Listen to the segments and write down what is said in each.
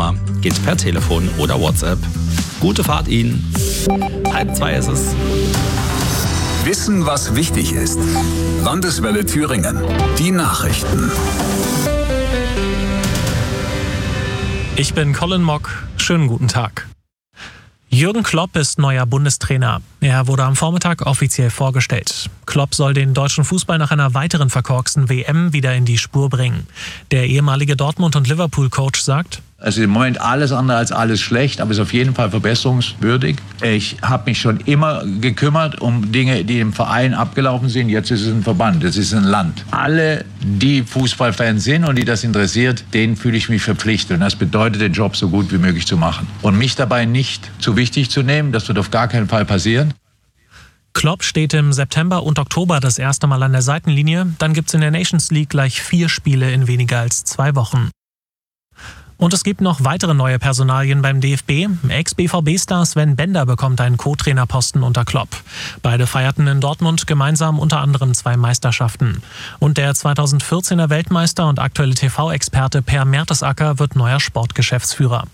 Nummer. Geht per Telefon oder WhatsApp. Gute Fahrt Ihnen. 1:30 ist es. Wissen, was wichtig ist. Landeswelle Thüringen. Die Nachrichten. Ich bin Colin Mock. Schönen guten Tag. Jürgen Klopp ist neuer Bundestrainer. Er wurde am Vormittag offiziell vorgestellt. Klopp soll den deutschen Fußball nach einer weiteren verkorksten WM wieder in die Spur bringen. Der ehemalige Dortmund- und Liverpool-Coach sagt: Also im Moment alles andere als alles schlecht, aber ist auf jeden Fall verbesserungswürdig. Ich habe mich schon immer gekümmert um Dinge, die im Verein abgelaufen sind. Jetzt ist es ein Verband, es ist ein Land. Alle, die Fußballfans sind und die das interessiert, denen fühle ich mich verpflichtet. Und das bedeutet, den Job so gut wie möglich zu machen. Und mich dabei nicht zu wichtig zu nehmen, das wird auf gar keinen Fall passieren. Klopp steht im September und Oktober das erste Mal an der Seitenlinie. Dann gibt's in der Nations League gleich 4 Spiele in weniger als 2 Wochen. Und es gibt noch weitere neue Personalien beim DFB. Ex-BVB-Star Sven Bender bekommt einen Co-Trainerposten unter Klopp. Beide feierten in Dortmund gemeinsam unter anderem 2 Meisterschaften. Und der 2014er Weltmeister und aktuelle TV-Experte Per Mertesacker wird neuer Sportgeschäftsführer.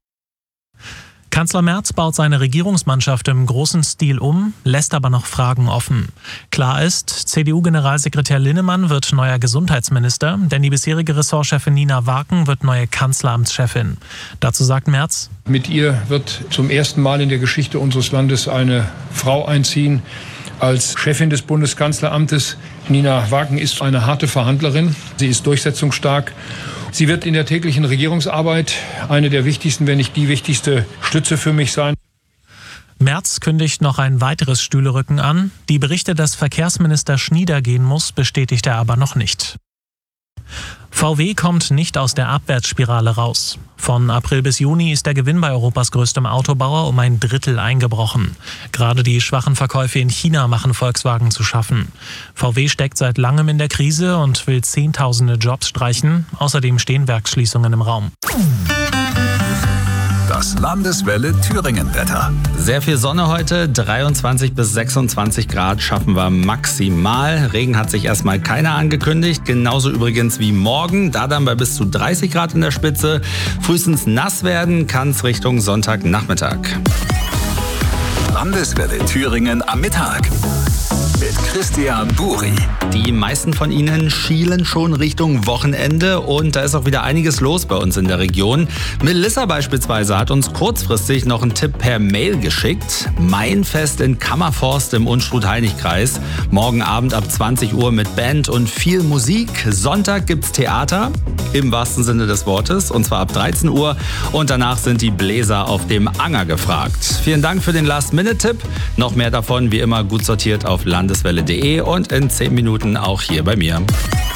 Kanzler Merz baut seine Regierungsmannschaft im großen Stil um, lässt aber noch Fragen offen. Klar ist, CDU-Generalsekretär Linnemann wird neuer Gesundheitsminister, denn die bisherige Ressortchefin Nina Waken wird neue Kanzleramtschefin. Dazu sagt Merz: Mit ihr wird zum ersten Mal in der Geschichte unseres Landes eine Frau einziehen als Chefin des Bundeskanzleramtes. Nina Waken ist eine harte Verhandlerin, sie ist durchsetzungsstark. Sie wird in der täglichen Regierungsarbeit eine der wichtigsten, wenn nicht die wichtigste Stütze für mich sein. Merz kündigt noch ein weiteres Stühlerücken an. Die Berichte, dass Verkehrsminister Schnieder gehen muss, bestätigt er aber noch nicht. VW kommt nicht aus der Abwärtsspirale raus. Von April bis Juni ist der Gewinn bei Europas größtem Autobauer um ein Drittel eingebrochen. Gerade die schwachen Verkäufe in China machen Volkswagen zu schaffen. VW steckt seit langem in der Krise und will Zehntausende Jobs streichen. Außerdem stehen Werksschließungen im Raum. Das Landeswelle Thüringen-Wetter. Sehr viel Sonne heute, 23 bis 26 Grad schaffen wir maximal. Regen hat sich erstmal keiner angekündigt, genauso übrigens wie morgen, da dann bei bis zu 30 Grad in der Spitze. Frühestens nass werden kann es Richtung Sonntagnachmittag. Landeswelle Thüringen am Mittag. Mit Christian Buri. Die meisten von Ihnen schielen schon Richtung Wochenende und da ist auch wieder einiges los bei uns in der Region. Melissa beispielsweise hat uns kurzfristig noch einen Tipp per Mail geschickt. Mainfest in Kammerforst im Unstrut-Hainich-Kreis. Morgen Abend ab 20 Uhr mit Band und viel Musik. Sonntag gibt's Theater, im wahrsten Sinne des Wortes, und zwar ab 13 Uhr. Und danach sind die Bläser auf dem Anger gefragt. Vielen Dank für den Last-Minute-Tipp. Noch mehr davon wie immer gut sortiert auf landeswelle.de und in 10 Minuten auch hier bei mir.